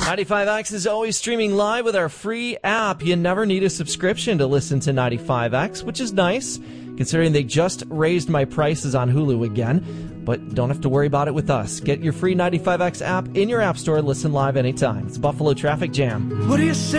95X is always streaming live with our free app. You never need a subscription to listen to 95X, which is nice, considering they just raised my prices on Hulu again. But don't have to worry about it with us. Get your free 95X app in your app store and listen live anytime. It's Buffalo Traffic Jam. What do you say?